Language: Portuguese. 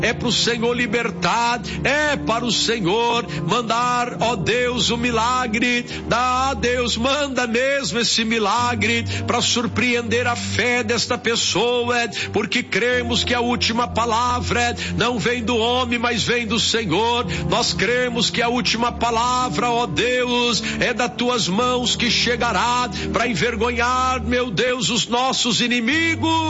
é para o Senhor libertar, é para o Senhor mandar, ó Deus, o milagre. Deus, manda mesmo esse milagre para surpreender a fé desta pessoa, porque cremos que a última palavra não vem do homem, mas vem do Senhor. Nós cremos que a última palavra, ó Deus, é das tuas mãos que chegará para envergonhar, meu Deus, os nossos inimigos.